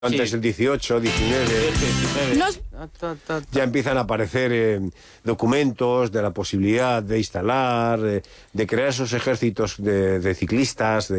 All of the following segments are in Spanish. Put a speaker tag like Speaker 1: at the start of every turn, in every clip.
Speaker 1: Antes el 18, 19... Ya empiezan a aparecer documentos de la posibilidad de instalar, de crear esos ejércitos de ciclistas.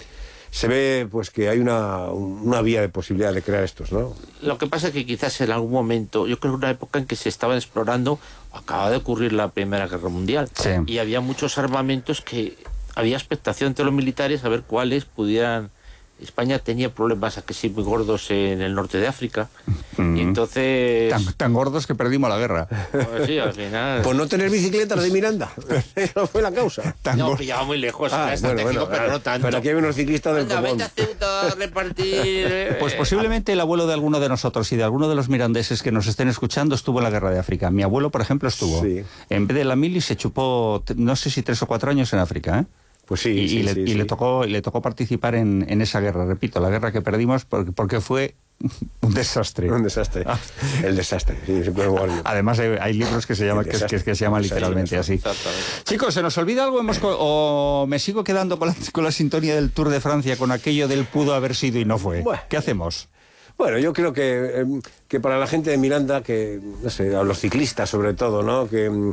Speaker 1: Se ve pues que hay una vía de posibilidad de crear estos, ¿no?
Speaker 2: Lo que pasa es que quizás en algún momento, yo creo que una época en que se estaban explorando, acaba de ocurrir la Primera Guerra Mundial,
Speaker 3: sí,
Speaker 2: y había muchos armamentos que había expectación entre los militares a ver cuáles pudieran... España tenía problemas aquí sí muy gordos en el norte de África, y entonces...
Speaker 3: Tan gordos que perdimos la guerra.
Speaker 2: Pues sí, al final...
Speaker 1: Por no tener bicicletas de Miranda. Esa fue la causa.
Speaker 2: No, pillaba muy lejos, era estratégico, pero no tanto.
Speaker 1: Pero aquí hay unos ciclistas del
Speaker 2: Anda,
Speaker 1: copón.
Speaker 2: vete a Ceuta a repartir...
Speaker 3: Pues posiblemente el abuelo de alguno de nosotros y de alguno de los mirandeses que nos estén escuchando estuvo en la Guerra de África. Mi abuelo, por ejemplo, estuvo.
Speaker 1: Sí.
Speaker 3: En vez de la mili se chupó, no sé si 3 o 4 años en África, ¿eh?
Speaker 1: Pues sí,
Speaker 3: Y le tocó participar en esa guerra, repito, la guerra que perdimos porque fue un desastre.
Speaker 1: Un desastre. El desastre. Sí, se puede guardar.
Speaker 3: Además hay libros que se llaman literalmente así. Chicos, ¿se nos olvida algo? ¿O me sigo quedando con la sintonía del Tour de Francia, con aquello del pudo haber sido y no fue?
Speaker 1: Bueno.
Speaker 3: ¿Qué hacemos?
Speaker 1: Bueno, yo creo que para la gente de Miranda, que no sé, a los ciclistas sobre todo, ¿no?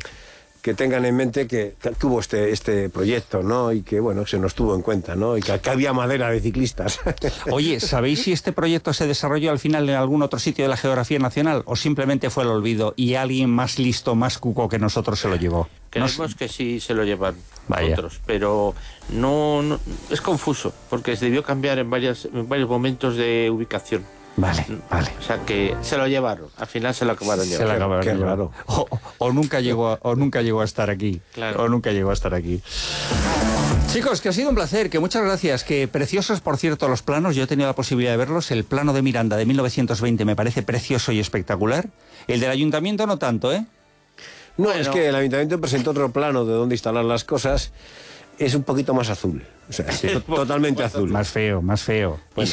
Speaker 1: Que tengan en mente que hubo este proyecto, ¿no? Y que, bueno, se nos tuvo en cuenta, ¿no? Y que había madera de ciclistas.
Speaker 3: Oye, ¿sabéis si este proyecto se desarrolló al final en algún otro sitio de la geografía nacional o simplemente fue el olvido y alguien más listo, más cuco que nosotros se lo llevó?
Speaker 2: Creemos que sí se lo llevan
Speaker 3: Vaya.
Speaker 2: otros, pero no es confuso, porque se debió cambiar en varios momentos de ubicación.
Speaker 3: Vale.
Speaker 2: O sea que se lo llevaron, al final se lo acabaron
Speaker 3: Se
Speaker 2: llevando.
Speaker 3: la acabaron
Speaker 1: Qué
Speaker 3: llevando.
Speaker 1: raro.
Speaker 3: O nunca llegó a estar aquí.
Speaker 2: Claro.
Speaker 3: O nunca llegó a estar aquí. Chicos, que ha sido un placer, que muchas gracias, que preciosos, por cierto, los planos, yo he tenido la posibilidad de verlos, el plano de Miranda de 1920 me parece precioso y espectacular, el del ayuntamiento no tanto, ¿eh?
Speaker 1: No,
Speaker 2: Bueno.
Speaker 1: es que el ayuntamiento presentó otro plano de dónde instalar las cosas, es un poquito más azul. O sea, totalmente azul.
Speaker 3: Más feo.
Speaker 1: Bueno,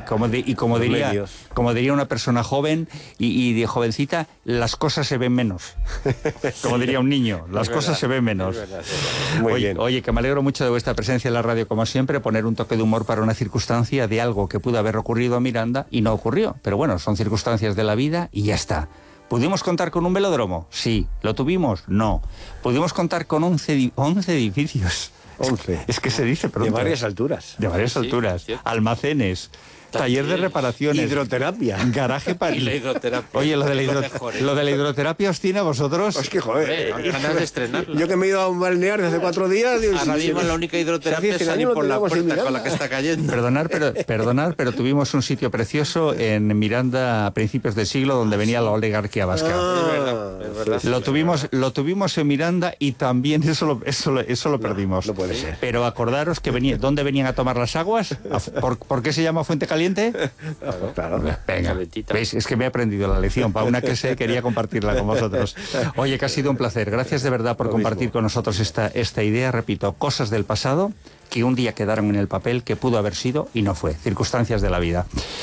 Speaker 3: Como
Speaker 1: medios.
Speaker 3: diría una persona joven y de jovencita, las cosas se ven menos. Como diría un niño, las cosas se ven menos.
Speaker 1: Muy
Speaker 3: Oye,
Speaker 1: bien.
Speaker 3: oye, que me alegro mucho de vuestra presencia en la radio, como siempre, poner un toque de humor para una circunstancia de algo que pudo haber ocurrido a Miranda y no ocurrió. Pero bueno, son circunstancias de la vida y ya está. ¿Pudimos contar con un velódromo? Sí. ¿Lo tuvimos? No. ¿Pudimos contar con 11 edificios?
Speaker 1: 11.
Speaker 3: Es que se dice pronto.
Speaker 1: De varias alturas.
Speaker 3: De varias alturas.
Speaker 2: sí.
Speaker 3: Almacenes, taller de reparaciones,
Speaker 1: Hidroterapia.
Speaker 3: garaje para...
Speaker 2: Y la hidroterapia.
Speaker 3: Oye, lo de
Speaker 2: mejores.
Speaker 3: la hidroterapia os tiene a vosotros.
Speaker 1: Es que, joder.
Speaker 2: Ganas de estrenarlo.
Speaker 1: Yo que me he ido a un balneario hace 4 días... Digo,
Speaker 2: Ahora mismo la única hidroterapia es salir por la puerta con la que está cayendo.
Speaker 3: Perdonad, pero tuvimos un sitio precioso en Miranda a principios del siglo donde venía la oligarquía vasca.
Speaker 2: Es verdad.
Speaker 3: Lo tuvimos en Miranda y también eso lo perdimos.
Speaker 1: No puede ser.
Speaker 3: Pero acordaros que ¿dónde venían a tomar las aguas? ¿Por qué se llama Fuente Caliente?
Speaker 1: Claro.
Speaker 3: Venga,
Speaker 2: Calentita.
Speaker 3: ¿veis? Es que me he aprendido la lección. Para una que sé, quería compartirla con vosotros. Oye, que ha sido un placer. Gracias de verdad por compartir con nosotros esta idea. Repito, cosas del pasado que un día quedaron en el papel, que pudo haber sido y no fue. Circunstancias de la vida.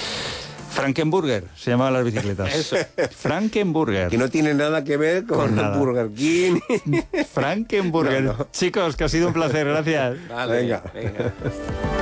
Speaker 3: Frankenburger se llamaban las bicicletas.
Speaker 2: Eso.
Speaker 3: Frankenburger.
Speaker 1: Que no tiene nada que ver con
Speaker 3: nada.
Speaker 1: Burger King.
Speaker 3: Frankenburger.
Speaker 1: No.
Speaker 3: Chicos, que ha sido un placer. Gracias.
Speaker 2: Vale,
Speaker 1: Venga.
Speaker 2: venga.